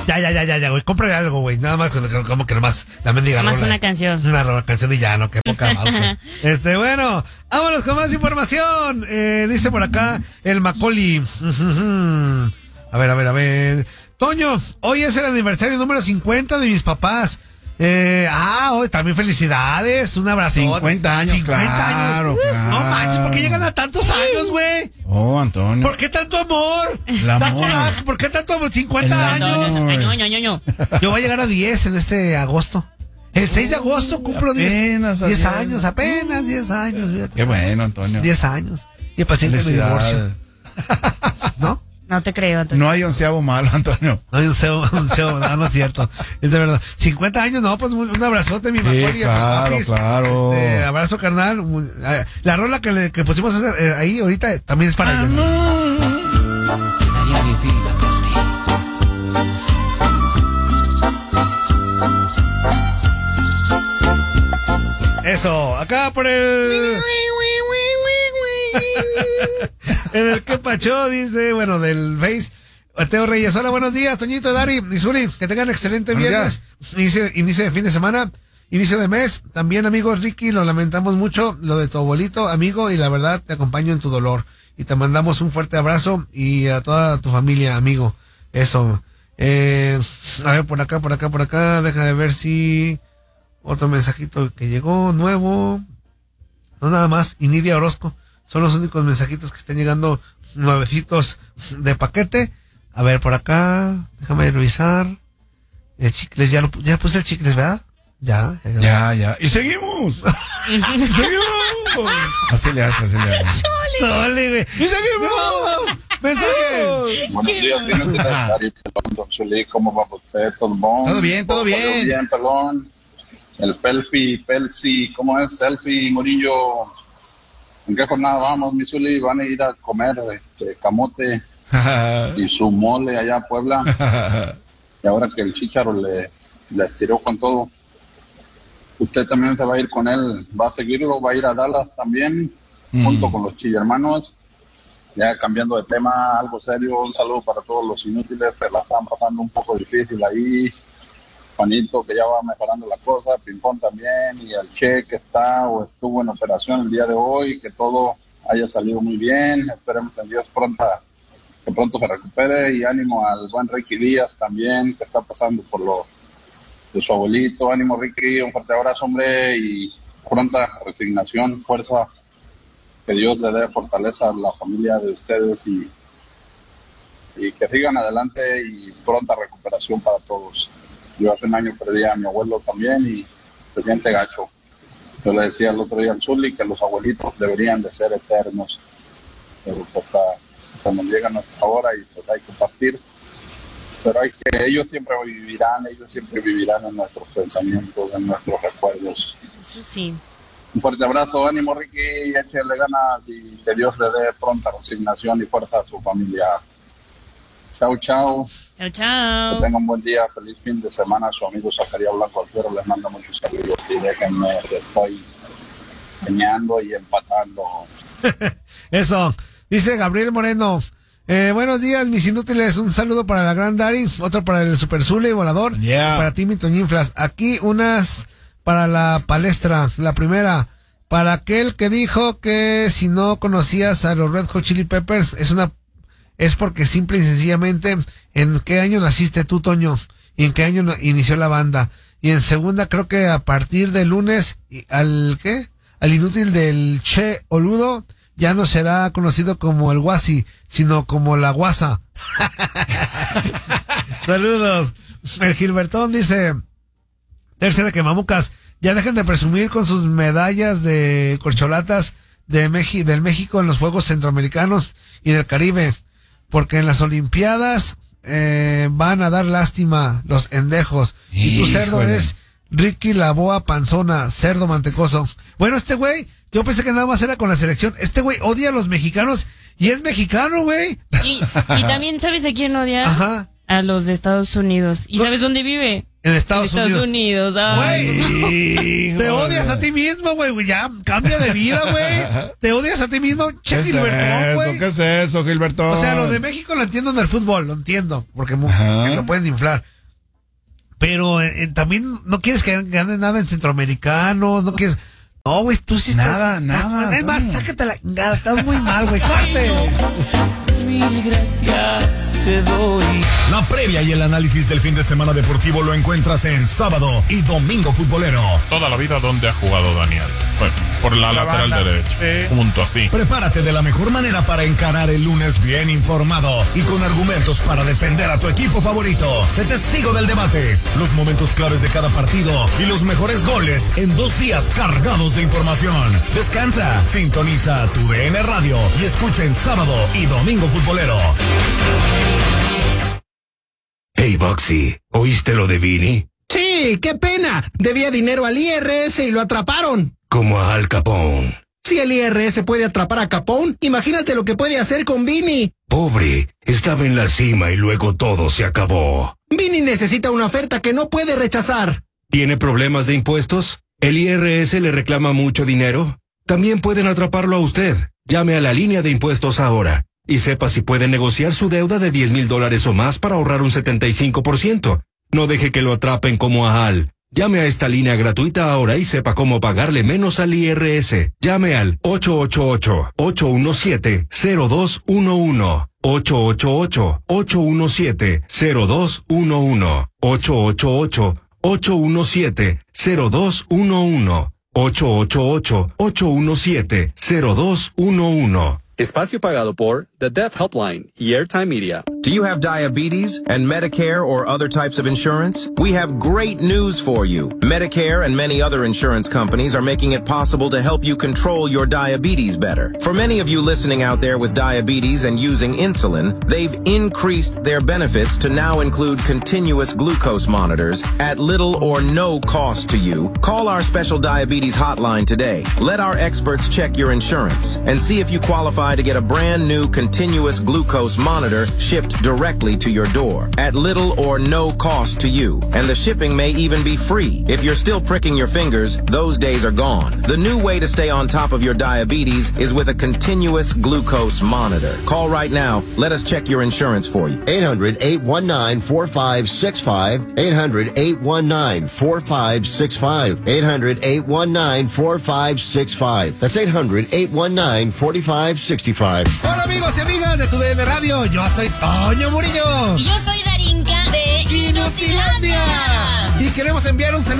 Ya, güey. Cómprale algo, güey. Nada más, como que nomás la mendiga Nada más rola. una canción. Una canción y ya, no, qué poca pausa. Bueno, vámonos con más información. Dice por acá el Macaulay. A ver. Toño, hoy es el aniversario número 50 de mis papás. Hoy también felicidades, un abrazo. 50 años, 50 años. Claro. No manches, ¿por qué llegan a tantos años, güey? Oh, Antonio. ¿Por qué tanto amor? El amor. ¿Por qué tanto amor? 50 años. Año. Yo voy a llegar a 10 en este agosto. El 6 de agosto cumplo 10 años, apenas 10 años. Fíjate. Qué bueno, Antonio. 10 años. Y el paciente de mi divorcio. ¿No? No te creo, Antonio. No hay onceavo malo, Antonio. No hay no es cierto. Es de verdad. 50 años, no, pues un abrazote, mi Macaulay. Claro. Abrazo, carnal. La rola que pusimos ahí ahorita también es para ellos. Daría mi vida por ti. Eso, acá por el... En el que Pacho dice, bueno, del Face, Teo Reyes. Hola, buenos días, Toñito, Dari y Zuli. Que tengan excelente viernes. Inicio de fin de semana, inicio de mes. También, amigos, Ricky, lo lamentamos mucho, lo de tu abuelito, amigo, y la verdad te acompaño en tu dolor. Y te mandamos un fuerte abrazo y a toda tu familia, amigo. Eso. A ver, por acá. Déjame ver si otro mensajito que llegó, nuevo. No, nada más. Y Nidia Orozco. Son los únicos mensajitos que están llegando nuevecitos de paquete. A ver, por acá, déjame revisar. El chicles, ya puse el chicles, ¿verdad? Ya. Y seguimos. Así le hace. ¡Sole, güey! ¡Y seguimos! ¡Mensaje! Buenos días, ¿cómo va usted? ¿Todo bien? Todo bien. Bien, pelón. El Pelsi, ¿cómo es? Selfie, Murillo. ¿En qué jornada vamos, mi Zuli? Van a ir a comer camote y su mole allá a Puebla. Y ahora que el Chícharo le tiró con todo, usted también se va a ir con él. ¿Va a seguirlo? ¿Va a ir a Dallas también? Junto con los Chillermanos. Ya cambiando de tema, algo serio, un saludo para todos los inútiles que la están pasando un poco difícil ahí. Juanito, que ya va mejorando la cosa, Pimpón también, y el Che que está o estuvo en operación el día de hoy, que todo haya salido muy bien. Esperemos en Dios que pronto se recupere, y ánimo al buen Ricky Díaz también, que está pasando por lo de su abuelito. Ánimo, Ricky, un fuerte abrazo, hombre, y pronta resignación, fuerza, que Dios le dé fortaleza a la familia de ustedes y que sigan adelante, y pronta recuperación para todos. Yo hace un año perdí a mi abuelo también y se siente gacho. Yo le decía el otro día al Zuli que los abuelitos deberían de ser eternos, pero pues hasta nos llega nuestra hora y pues hay que partir. Pero ellos siempre vivirán en nuestros pensamientos, en nuestros recuerdos. Eso sí. Un fuerte abrazo, ánimo, Ricky, échale ganas y que Dios le dé pronta resignación y fuerza a su familia. Chao. Chao. Que tengan un buen día, feliz fin de semana. Su amigo Zacarías Blanco Alfero les manda muchos saludos y déjenme, estoy enseñando y empatando. Eso, dice Gabriel Moreno. Buenos días, mis inútiles. Un saludo para la Gran Dari, otro para el Super Zule y Volador, para ti, mi Toñinflas. Aquí unas para la palestra. La primera, para aquel que dijo que si no conocías a los Red Hot Chili Peppers es porque simple y sencillamente, ¿en qué año naciste tú, Toño? ¿Y en qué año inició la banda? Y en segunda, creo que a partir del lunes, al inútil del Che Oludo, ya no será conocido como el Guasi, sino como la Guasa. Saludos. El Gilbertón dice, tercera que mamucas, ya dejen de presumir con sus medallas de corcholatas del México en los Juegos Centroamericanos y del Caribe, porque en las Olimpiadas van a dar lástima los endejos. Y tu cerdo es Ricky la Boa Panzona, cerdo mantecoso. Bueno, este güey, yo pensé que nada más era con la selección. Este güey odia a los mexicanos y es mexicano, güey. Y también, ¿sabes a quién odia? Ajá. A los de Estados Unidos. ¿Y sabes dónde vive? En Estados Unidos. Ay, güey, te odias a ti mismo, güey. Ya, cambia de vida, güey. Te odias a ti mismo. Che, Gilbertón, güey. ¿Qué es eso, Gilbertón? O sea, lo de México lo entiendo en el fútbol, lo entiendo, porque lo pueden inflar. pero también no quieres que gane nada en centroamericanos, no quieres... No, güey, tú sí Nada. Es más, sácate la chingada, estás muy mal, güey, corte. Mil gracias te doy. La previa y el análisis del fin de semana deportivo lo encuentras en Sábado y Domingo Futbolero. Toda la vida, ¿dónde ha jugado Daniel? Bueno, por la lateral derecha. Punto, así. Prepárate de la mejor manera para encarar el lunes bien informado y con argumentos para defender a tu equipo favorito. Sé testigo del debate, los momentos claves de cada partido y los mejores goles en 2 días cargados de información. Descansa, sintoniza tu DN Radio y escucha en Sábado y Domingo Futbolero. Hey, Boxy, ¿oíste lo de Vini? Sí, qué pena. Debía dinero al IRS y lo atraparon. Como a Al Capone. Si el IRS puede atrapar a Capone, imagínate lo que puede hacer con Vini. Pobre, estaba en la cima y luego todo se acabó. Vini necesita una oferta que no puede rechazar. ¿Tiene problemas de impuestos? ¿El IRS le reclama mucho dinero? También pueden atraparlo a usted. Llame a la línea de impuestos ahora y sepa si puede negociar su deuda de $10,000 o más para ahorrar un 75%. No deje que lo atrapen como a Al. Llame a esta línea gratuita ahora y sepa cómo pagarle menos al IRS. Llame al 888-817-0211. 888-817-0211. 888-817-0211. 888-817-0211. Espacio pagado por The Deaf Helpline y Airtime Media. Do you have diabetes and Medicare or other types of insurance? We have great news for you. Medicare and many other insurance companies are making it possible to help you control your diabetes better. For many of you listening out there with diabetes and using insulin, they've increased their benefits to now include continuous glucose monitors at little or no cost to you. Call our special diabetes hotline today. Let our experts check your insurance and see if you qualify to get a brand new continuous glucose monitor shipped directly to your door at little or no cost to you. And the shipping may even be free. If you're still pricking your fingers, those days are gone. The new way to stay on top of your diabetes is with a continuous glucose monitor. Call right now. Let us check your insurance for you. 800-819-4565. 800-819-4565. 800-819-4565. That's 800-819-4565. Hola amigos y amigas de tu DN Radio, yo soy Toño Murillo. Y yo soy Darinka de Inutilandia. Y queremos enviar un saludo